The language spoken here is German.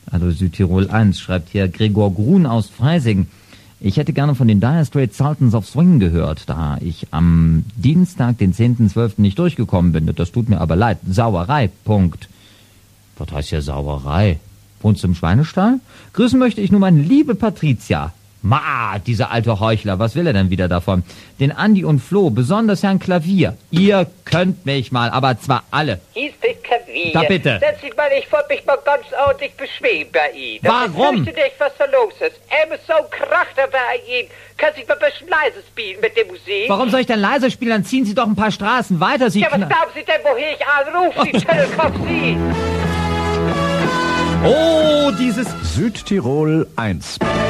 Also Südtirol 1, schreibt hier Gregor Grun aus Freising. Ich hätte gerne von den Dire Straits Sultans of Swing gehört, da ich am Dienstag, den 10.12. nicht durchgekommen bin. Das tut mir aber leid. Sauerei, Punkt. Was heißt hier Sauerei? Wohnst du im Schweinestall? Grüßen möchte ich nur meine liebe Patricia. Ma, dieser alte Heuchler, was will er denn wieder davon? Den Andi und Flo, besonders Herrn Klavier. Ihr könnt mich mal, aber zwar alle. Hieß dich Klavier. Da bitte. Setz dich mal, ich wollte mich mal ganz ordentlich beschweren bei Ihnen. Warum? Ich fürchte nicht, was da los ist. So kracht er bei Ihnen. Können Sie mal ein bisschen leise spielen mit der Musik? Warum soll ich denn leise spielen? Dann ziehen Sie doch ein paar Straßen weiter. Sie Ja, was glauben Sie denn, woher ich anrufe? Sie Schüttelkopf, Sie. Oh, dieses Südtirol 1.